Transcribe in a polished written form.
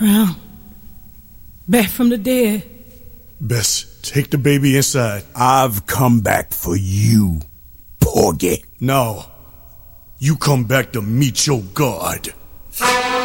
Brown. Back from the dead. Bess, take the baby inside. I've come back for you, Porgy. No. You come back to meet your God.